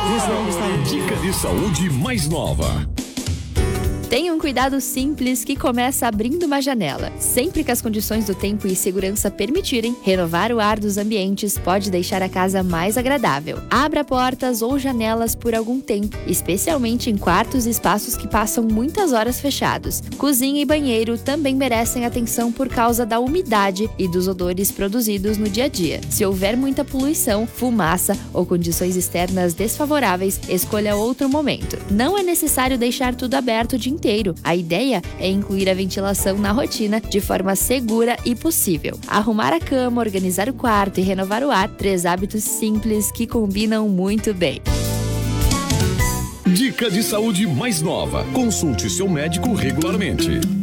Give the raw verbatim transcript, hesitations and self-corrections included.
Dica de saúde mais nova. Tenha um cuidado simples que começa abrindo uma janela. Sempre que as condições do tempo e segurança permitirem, renovar o ar dos ambientes pode deixar a casa mais agradável. Abra portas ou janelas por algum tempo, especialmente em quartos e espaços que passam muitas horas fechados. Cozinha e banheiro também merecem atenção por causa da umidade e dos odores produzidos no dia a dia. Se houver muita poluição, fumaça ou condições externas desfavoráveis, escolha outro momento. Não é necessário deixar tudo aberto o dia inteiro. A ideia é incluir a ventilação na rotina de forma segura e possível. Arrumar a cama, organizar o quarto e renovar o ar, três hábitos simples que combinam muito bem. Dica de saúde mais nova. Consulte seu médico regularmente.